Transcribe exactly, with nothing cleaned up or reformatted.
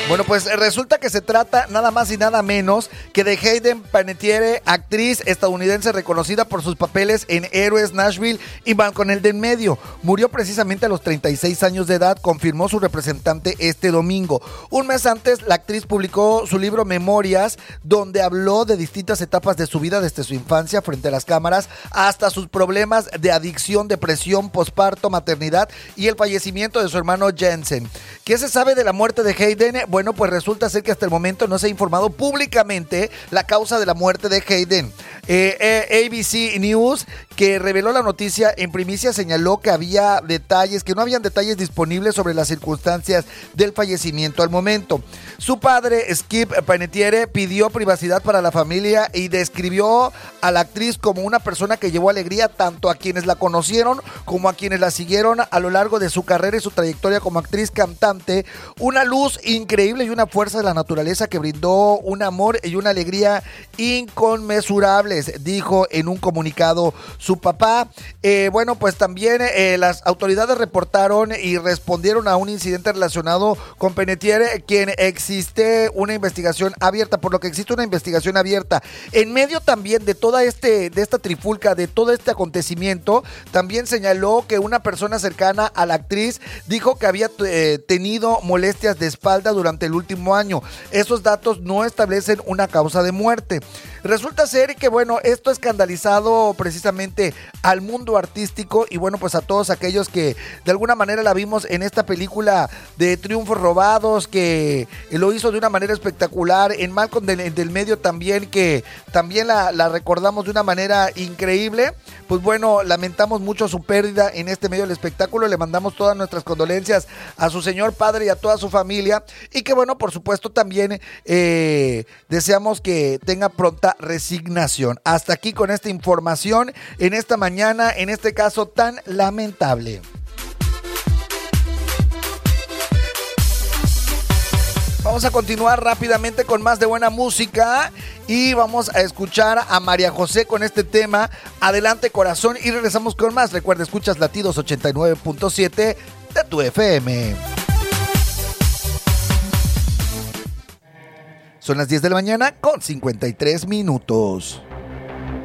Bueno, pues resulta que se trata nada más y nada menos que de Hayden Panettiere, actriz estadounidense reconocida por sus papeles en Héroes, Nashville y Malcolm el de en medio. Murió precisamente a los treinta y seis años de edad, confirmó su representante este domingo. Un mes antes, la actriz publicó su libro Memorias, donde habló de distintas etapas de su vida desde su infancia frente a las cámaras hasta sus problemas de adicción, depresión, posparto, maternidad y el fallecimiento de su hermano Jensen. ¿Qué se sabe de la muerte de Hayden? Bueno, pues resulta ser que hasta el momento no se ha informado públicamente la causa de la muerte de Hayden. Eh, eh, A B C News, que reveló la noticia en primicia, señaló que había detalles, que no habían detalles disponibles sobre las circunstancias del fallecimiento al momento. Su padre, Skip Panettiere, pidió privacidad para la familia y describió a la actriz como una persona que llevó alegría tanto a quienes la conocieron como a quienes la siguieron a lo largo de su carrera y su trayectoria como actriz cantante, una luz increíble y una fuerza de la naturaleza que brindó un amor y una alegría inconmensurables, dijo en un comunicado su papá. Eh, bueno, pues también eh, las autoridades reportaron y respondieron a un incidente relacionado con Panettiere, quien existe una investigación abierta, por lo que existe una investigación abierta. En medio también de toda este, de esta trifulca, de todo este acontecimiento, también señaló que una persona cercana a la actriz dijo que había eh, tenido molestias de espalda durante el último año. Esos datos no establecen una causa de muerte. Resulta ser que, bueno, esto ha escandalizado precisamente al mundo artístico y, bueno, pues a todos aquellos que de alguna manera la vimos en esta película de Triunfos Robados, que lo hizo de una manera espectacular, en Malcolm del, del medio también, que también la, la recordamos de una manera increíble. Pues bueno, lamentamos mucho su pérdida en este medio del espectáculo, le mandamos todas nuestras condolencias a su señor padre y a toda su familia, y que, bueno, por supuesto también eh, deseamos que tenga pronta resignación. Hasta aquí con esta información en esta mañana, en este caso tan lamentable. Vamos a continuar rápidamente con más de buena música y vamos a escuchar a María José con este tema Adelante Corazón y regresamos con más. Recuerda, escuchas Latidos ochenta y nueve punto siete de tu F M. Son las diez de la mañana con cincuenta y tres minutos.